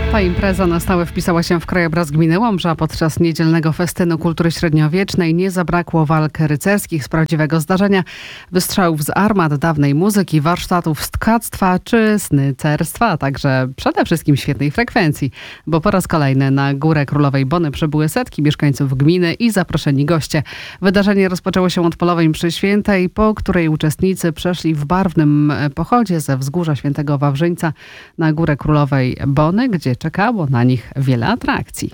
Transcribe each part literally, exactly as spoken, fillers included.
Ta impreza na stałe wpisała się w krajobraz gminy Łomża. Podczas niedzielnego festynu kultury średniowiecznej nie zabrakło walk rycerskich z prawdziwego zdarzenia, wystrzałów z armat, dawnej muzyki, warsztatów z tkactwa czy snycerstwa, a także przede wszystkim świetnej frekwencji, bo po raz kolejny na Górę Królowej Bony przybyły setki mieszkańców gminy i zaproszeni goście. Wydarzenie rozpoczęło się od polowej mszy świętej, po której uczestnicy przeszli w barwnym pochodzie ze wzgórza Świętego Wawrzyńca na Górę Królowej Bony, gdzie czekało na nich wiele atrakcji.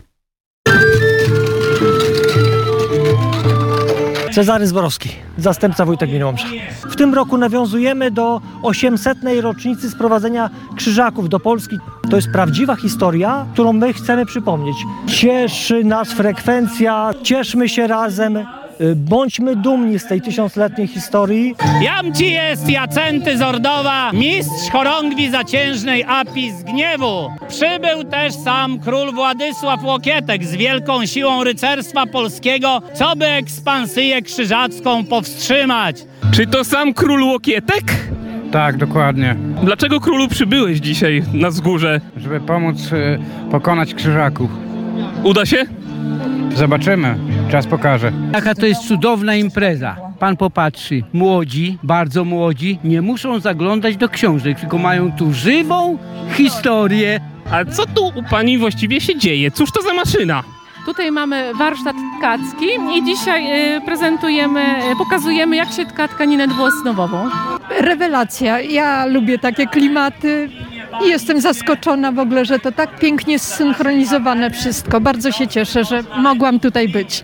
Cezary Zborowski, zastępca wójta gminy Łomża. W tym roku nawiązujemy do osiemsetnej rocznicy sprowadzenia krzyżaków do Polski. To jest prawdziwa historia, którą my chcemy przypomnieć. Cieszy nas frekwencja, cieszmy się razem. Bądźmy dumni z tej tysiącletniej historii. Jam ci jest Jacenty z Ordowa, mistrz chorągwi zaciężnej Api z Gniewu. Przybył też sam król Władysław Łokietek z wielką siłą rycerstwa polskiego, co by ekspansję krzyżacką powstrzymać. Czy to sam król Łokietek? Tak, dokładnie. Dlaczego królu przybyłeś dzisiaj na wzgórze? Żeby pomóc y, pokonać krzyżaków. Uda się? Zobaczymy. Czas pokaże. Jaka to jest cudowna impreza. Pan popatrzy, młodzi, bardzo młodzi, nie muszą zaglądać do książek, tylko mają tu żywą historię. A co tu u pani właściwie się dzieje? Cóż to za maszyna? Tutaj mamy warsztat tkacki i dzisiaj y, prezentujemy, y, pokazujemy, jak się tka tkaninę dwuosnowową. Rewelacja. Ja lubię takie klimaty i jestem zaskoczona w ogóle, że to tak pięknie zsynchronizowane wszystko. Bardzo się cieszę, że mogłam tutaj być.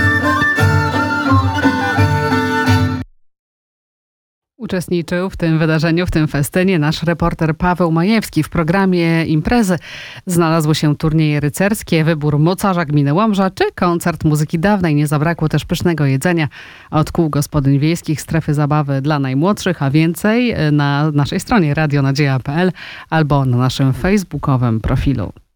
Uczestniczył w tym wydarzeniu, w tym festynie nasz reporter Paweł Majewski. W programie imprezy znalazły się turnieje rycerskie, wybór mocarza gminy Łomża czy koncert muzyki dawnej. Nie zabrakło też pysznego jedzenia od kół gospodyń wiejskich, strefy zabawy dla najmłodszych, a więcej na naszej stronie radio nadzieja kropka p l albo na naszym facebookowym profilu.